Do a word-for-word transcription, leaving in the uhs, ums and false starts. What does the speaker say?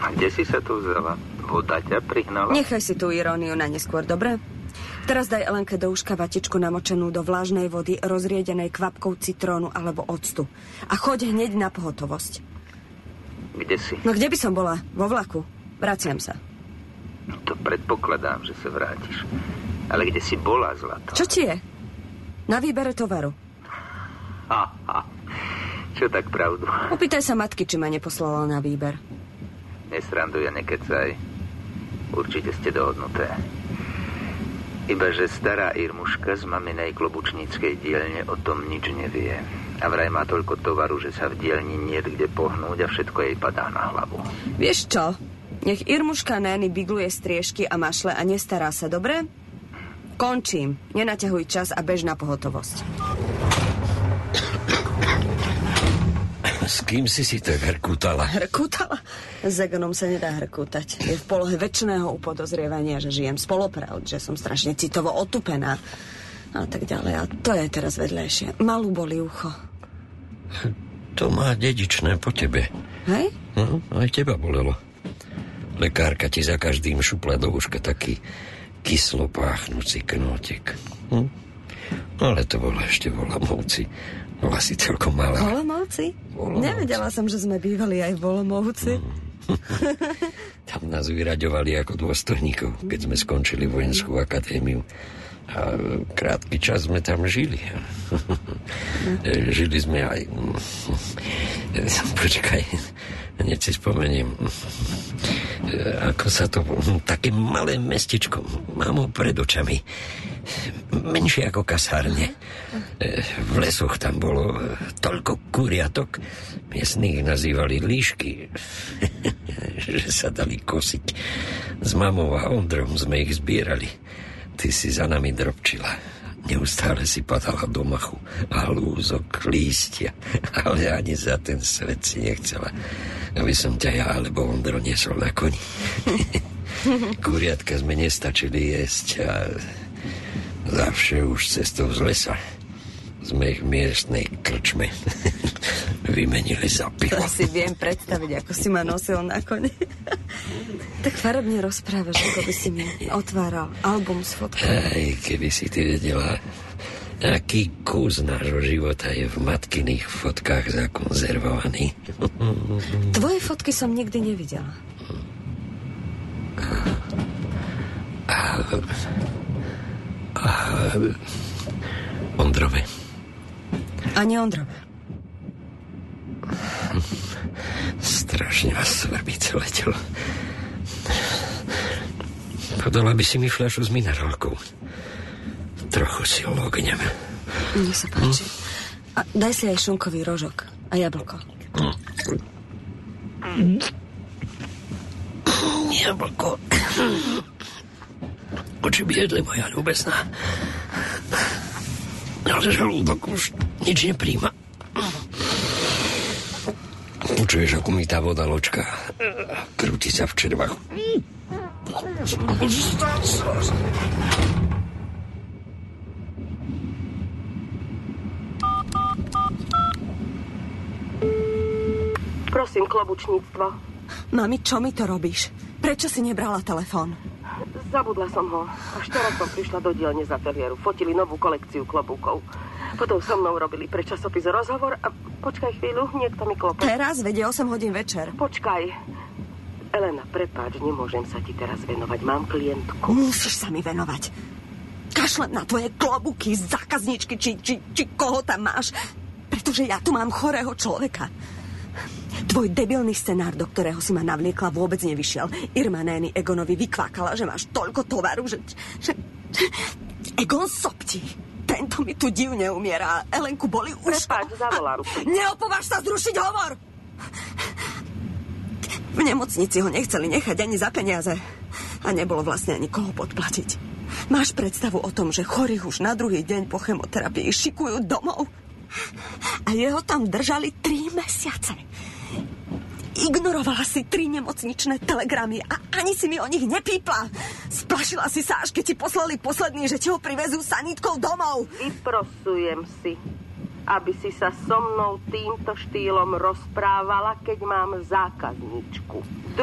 A kde si sa tu vzala? Voda ťa prihnala? Nechaj si tú iróniu na neskôr, dobre? Teraz daj Elenke do uška vatičku namočenú do vlážnej vody, rozriedenej kvapkou citrónu alebo octu. A choď hneď na pohotovosť. Kde si? No kde by som bola? Vo vlaku. Vraciam sa. No to predpokladám, že sa vrátiš. Ale kde si bola, zlato? Čo ti je? Na výbere tovaru. Ha, ha. Čo tak pravdu? Opýtaj sa matky, či ma neposlala na výber. Nesranduj a nekecaj. Určite ste dohodnuté. Ibaže stará Irmuška z maminej klobučníckej dielne o tom nič nevie. A vraj má toľko tovaru, že sa v dielni nie kde pohnúť a všetko jej padá na hlavu. Vieš čo? Nech Irmuška Nény bigluje striežky a mašle a nestará sa, dobre? Končím. Nenaťahuj čas a bež na pohotovosť. S kým si si tak hrkútala? Hrkútala? S Egonom sa nedá hrkútať. Je v polohe väčšného upodozrievania, že žijem z polopravd, že som strašne citovo otupená a tak ďalej. A to je teraz vedľajšie. Malú boli ucho. To má dedičné po tebe. Hej? No, aj teba bolelo. Lekárka ti za každým šupla do uška taký kyslo páchnúci knótik. Hm? Ale to bola ešte Volomovci. Bola si celkom malá. Volomovci? Nevedela som, že sme bývali aj v Volomovci. Mm. Tam nás vyraďovali ako dôstojníkov, keď sme skončili vojenskú akadémiu. A krátky čas sme tam žili. Žili sme aj... Počkaj, hneď si spomeniem. Ako sa to... Také malé mestečko. Mám ho pred očami. Menšie ako kasárne. V lesoch tam bolo toľko kuriatok. Miestnych nazývali líšky. Že sa dali kosiť. S mamou a Ondrom sme ich zbierali. Ty si za nami drobčila. Neustále si padala do machu a lúzok, lístia. Ale ani za ten svet si nechcela, aby som ťa ja alebo Ondro niesol na koni. Kuriatka sme nestačili jesť a zavše už cestou z lesa sme ich v miestnej krčme vymenili za pivo. To si viem predstaviť, ako si ma nosil na koni. Tak farebne rozprávaš, ako by si mi otváral album s fotkami. Aj keby si ty vedela, aký kus nášho života je v matkyných fotkách zakonzervovaný. Tvoje fotky som nikdy nevidela. A, a Ondrove. Ani Ondrove. Strašne vás svrbí celé telo. Podala by si mi fľašu s minerálkou. Trochu si olognem. Mne sa páči. A daj si aj šunkový rožok a jablko. Jablko. Oči biedle, moja ľúbezná. Ale žalúdok už nič nepríjma. Počuješ, ako mi tá voda ločka. Krúti sa v červách. Prosím, klobučníctvo. Mami, čo mi to robíš? Prečo si nebrala telefón? Zabudla som ho. Až teraz som prišla do dielne z ateliéru. Fotili novú kolekciu klobúkov. Potom so mnou robili pre časopis rozhovor a počkaj chvíľu, niekto mi klope. Teraz? Vedie osem hodín večer. Počkaj. Elena, prepáč, nemôžem sa ti teraz venovať. Mám klientku. Musíš sa mi venovať. Kašlem na tvoje klobúky, zákazničky, či, či, či koho tam máš. Pretože ja tu mám chorého človeka. Tvoj debilný scenár, do ktorého si ma navliekla, vôbec nevyšiel. Irma Nény Egonovi vykvákala, že máš toľko tovaru, že... že... Egon sopti. Tento mi tu divne umiera. Elenku boli už... Prepáč, zavolám. Neopováž sa zrušiť hovor! V nemocnici ho nechceli nechať ani za peniaze. A nebolo vlastne ani koho podplatiť. Máš predstavu o tom, že chorých už na druhý deň po chemoterapii šikujú domov? A jeho tam držali tri mesiace. Ignorovala si tri nemocničné telegramy a ani si mi o nich nepípla. Splašila si sa, až keď ti poslali posledný, že ti ho privezú sanítkou domov. Vyprosujem si, aby si sa so mnou týmto štýlom rozprávala, keď mám zákazničku.